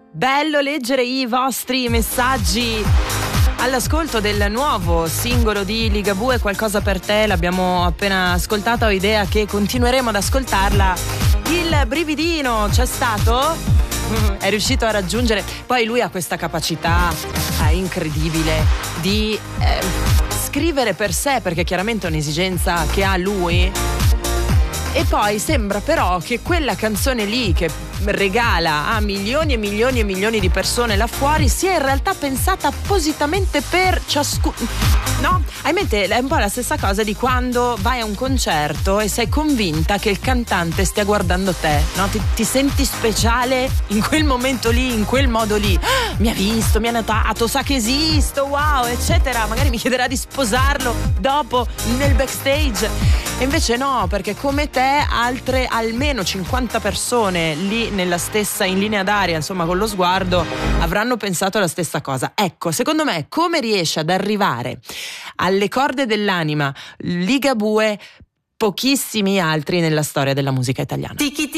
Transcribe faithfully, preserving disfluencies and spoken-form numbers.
Bello leggere i vostri messaggi all'ascolto del nuovo singolo di Ligabue, Qualcosa per te. L'abbiamo appena ascoltata, ho idea che continueremo ad ascoltarla. Il brividino c'è stato? È riuscito a raggiungere. Poi lui ha questa capacità eh, incredibile di eh, scrivere per sé, perché chiaramente è un'esigenza che ha lui. E poi sembra però che quella canzone lì che regala a milioni e milioni e milioni di persone là fuori sia in realtà pensata appositamente per ciascuno, no? Hai in mente, è un po' la stessa cosa di quando vai a un concerto e sei convinta che il cantante stia guardando te, no? Ti, ti senti speciale in quel momento lì, in quel modo lì. Ah, mi ha visto, mi ha notato, sa che esisto, wow, eccetera. Magari mi chiederà di sposarlo dopo nel backstage. E invece no, perché come te altre almeno cinquanta persone lì nella stessa, in linea d'aria, insomma con lo sguardo, avranno pensato la stessa cosa. Ecco, secondo me come riesce ad arrivare alle corde dell'anima Ligabue, pochissimi altri nella storia della musica italiana.